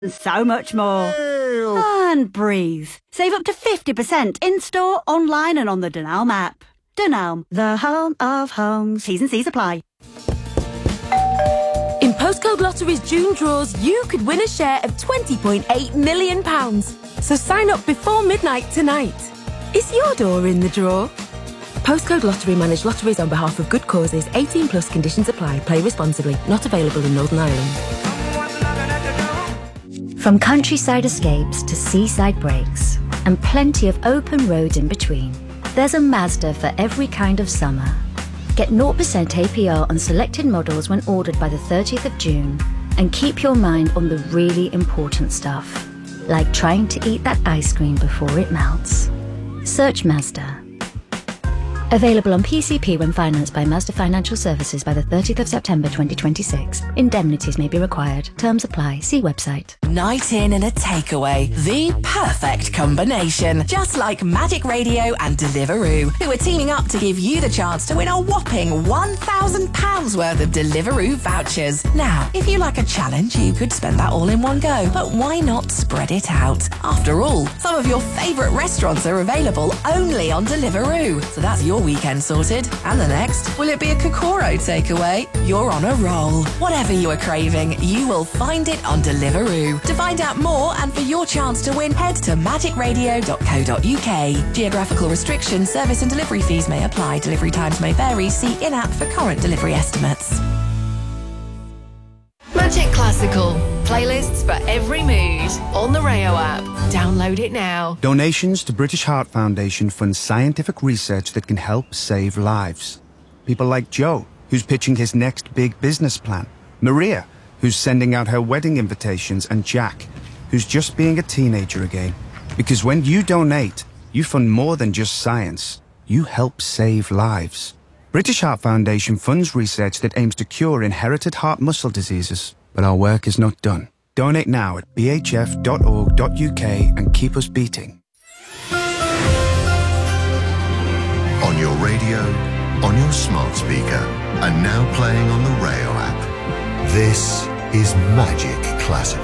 and so much more. And breathe. Save up to 50% in-store, online and on the Dunelm app. Dunelm, the home of homes. T's and C's apply. In Postcode Lottery's June draws, you could win a share of £20.8 million. So sign up before midnight tonight. Is your door in the draw? Postcode Lottery manage lotteries on behalf of good causes. 18 plus conditions apply. Play responsibly. Not available in Northern Ireland. From countryside escapes to seaside breaks, and plenty of open roads in between, there's a Mazda for every kind of summer. Get 0% APR on selected models when ordered by the 30th of June, and keep your mind on the really important stuff, like trying to eat that ice cream before it melts. Search Mazda. Available on PCP when financed by Mazda Financial Services by the 30th of September 2026. Indemnities may be required. Terms apply. See website. Night in and a takeaway. The perfect combination. Just like Magic Radio and Deliveroo, who are teaming up to give you the chance to win a whopping £1,000 worth of Deliveroo vouchers. Now, if you like a challenge, you could spend that all in one go. But why not spread it out? After all, some of your favourite restaurants are available only on Deliveroo. So that's your weekend sorted. And the next, will it be a Kokoro takeaway? You're on a roll. Whatever you are craving, you will find it on Deliveroo. To find out more and for your chance to win, head to magicradio.co.uk. Geographical restrictions, service and delivery fees may apply. Delivery times may vary. See in-app for current delivery estimates. Magic Classical. Playlists for every mood. On the Rayo app. Download it now. Donations to British Heart Foundation fund scientific research that can help save lives. People like Joe, who's pitching his next big business plan. Maria, who's sending out her wedding invitations. And Jack, who's just being a teenager again. Because when you donate, you fund more than just science. You help save lives. British Heart Foundation funds research that aims to cure inherited heart muscle diseases. But our work is not done. Donate now at bhf.org.uk and keep us beating. On your radio, on your smart speaker, and now playing on the Rayo app. This is Magic Classical.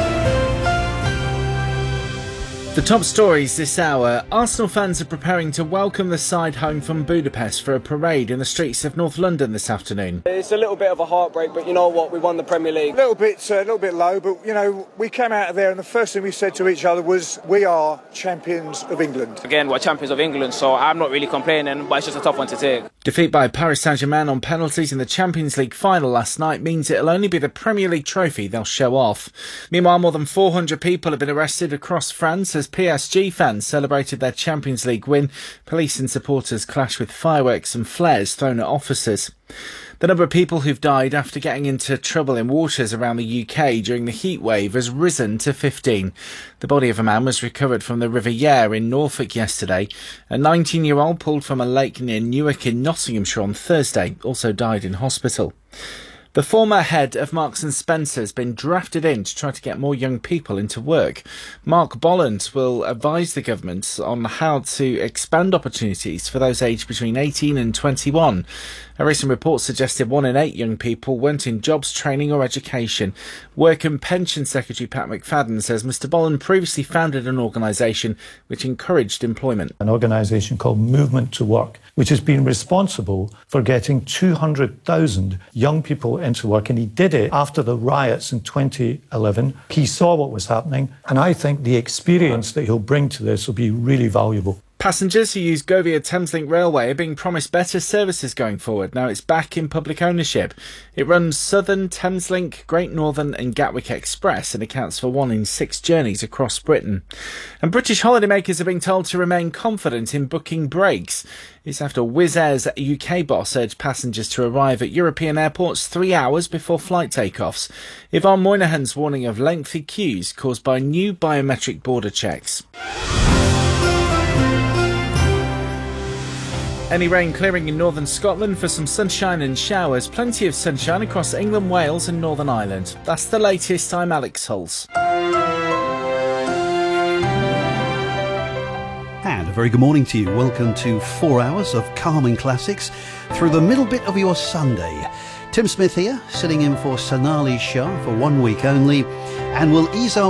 The top stories this hour. Arsenal fans are preparing to welcome the side home from Budapest for a parade in the streets of North London this afternoon. It's a little bit of a heartbreak, but you know what? We won the Premier League. A little bit low, but you know, we came out of there and the first thing we said to each other was, we are champions of England. Again, we're champions of England, so I'm not really complaining, but it's just a tough one to take. Defeat by Paris Saint-Germain on penalties in the Champions League final last night means it'll only be the Premier League trophy they'll show off. Meanwhile, more than 400 people have been arrested across France as PSG fans celebrated their Champions League win. Police and supporters clashed with fireworks and flares thrown at officers. The number of people who've died after getting into trouble in waters around the UK during the heat wave has risen to 15. The body of a man was recovered from the River Yare in Norfolk yesterday. A 19-year-old pulled from a lake near Newark in Nottinghamshire on Thursday also died in hospital. The former head of Marks & Spencer has been drafted in to try to get more young people into work. Mark Bolland will advise the government on how to expand opportunities for those aged between 18 and 21. A recent report suggested 1 in 8 young people weren't in jobs, training or education. Work and Pension Secretary Pat McFadden says Mr Bolland previously founded an organisation which encouraged employment. An organisation called Movement to Work, which has been responsible for getting 200,000 young people into work. And he did it after the riots in 2011. He saw what was happening, and I think the experience that he'll bring to this will be really valuable. Passengers who use Govia Thameslink Railway are being promised better services going forward. Now it's back in public ownership. It runs Southern, Thameslink, Great Northern and Gatwick Express and accounts for 1 in 6 journeys across Britain. And British holidaymakers are being told to remain confident in booking breaks. It's after Wizz Air's UK boss urged passengers to arrive at European airports 3 hours before flight takeoffs. Yvonne Moynihan's warning of lengthy queues caused by new biometric border checks. Any rain clearing in northern Scotland for some sunshine and showers. Plenty of sunshine across England, Wales and Northern Ireland. That's the latest. I'm Alex Hulls. And a very good morning to you. Welcome to 4 hours of calming classics through the middle bit of your Sunday. Tim Smith here, sitting in for Sonali Shah for 1 week only. and will ease our